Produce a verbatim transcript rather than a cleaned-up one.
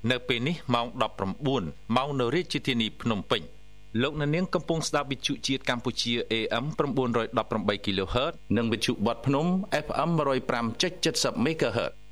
នៅពេលនេះម៉ោងដប់ប្រាំបួនម៉ោងនៅរាជធានីភ្នំពេញលោកអ្នកនាងកំពុងស្ដាប់វិទ្យុជាតិកម្ពុជា เอ เอ็ม 918 kHz និងវិទ្យុបទភ្នំ เอฟ เอ็ม หนึ่งศูนย์ห้า จุด เจ็ด ศูนย์ MHz